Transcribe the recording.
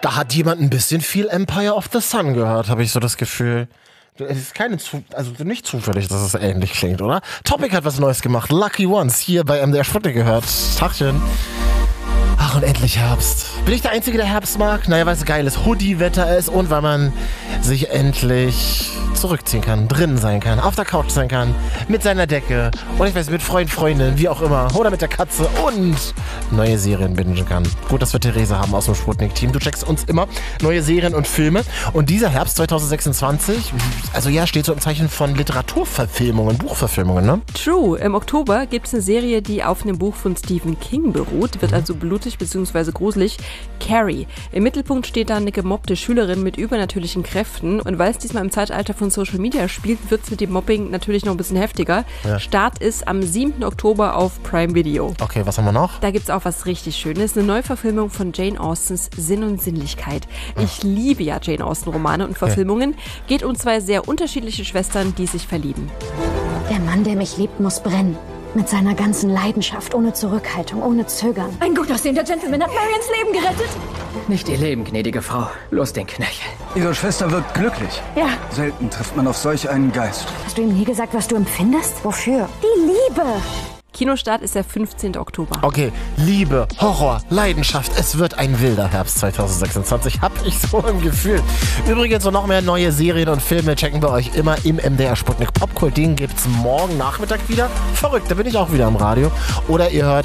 Da hat jemand ein bisschen viel Empire of the Sun gehört, habe ich so das Gefühl. Es ist nicht zufällig, dass es ähnlich klingt, oder? Topic hat was Neues gemacht. Lucky Ones hier bei MDR Sputnik gehört. Tachchen. Ach, und endlich Herbst. Bin ich der Einzige, der Herbst mag? Naja, weil es geiles Hoodie-Wetter ist und weil man sich endlich zurückziehen kann, drinnen sein kann, auf der Couch sein kann, mit seiner Decke und ich weiß, mit Freund, Freundin, wie auch immer, oder mit der Katze und neue Serien bingen kann. Gut, dass wir Therese haben aus dem Sputnik-Team. Du checkst uns immer neue Serien und Filme und dieser Herbst 2026, also ja, steht so im Zeichen von Literaturverfilmungen, Buchverfilmungen, ne? True. Im Oktober gibt es eine Serie, die auf einem Buch von Stephen King beruht, wird also blutig bzw. gruselig. Carrie. Im Mittelpunkt steht da eine gemobbte Schülerin mit übernatürlichen Kräften und weil es diesmal im Zeitalter von Social Media spielt, wird es mit dem Mobbing natürlich noch ein bisschen heftiger. Ja. Start ist am 7. Oktober auf Prime Video. Okay, was haben wir noch? Da gibt's auch was richtig Schönes. Eine Neuverfilmung von Jane Austens Sinn und Sinnlichkeit. Ich liebe ja Jane Austen-Romane und Verfilmungen. Geht um zwei sehr unterschiedliche Schwestern, die sich verlieben. Der Mann, der mich liebt, muss brennen. Mit seiner ganzen Leidenschaft, ohne Zurückhaltung, ohne Zögern. Ein gut aussehender Gentleman hat Marians Leben gerettet. Nicht ihr Leben, gnädige Frau. Los den Knöchel. Ihre Schwester wirkt glücklich. Ja. Selten trifft man auf solch einen Geist. Hast du ihm nie gesagt, was du empfindest? Wofür? Die Liebe. Kinostart ist der 15. Oktober. Okay, Liebe, Horror, Leidenschaft, es wird ein wilder Herbst 2026, hab ich so im Gefühl. Übrigens, noch mehr neue Serien und Filme checken wir euch immer im MDR Sputnik Popkult. Den gibt's morgen Nachmittag wieder. Verrückt, da bin ich auch wieder am Radio. Oder ihr hört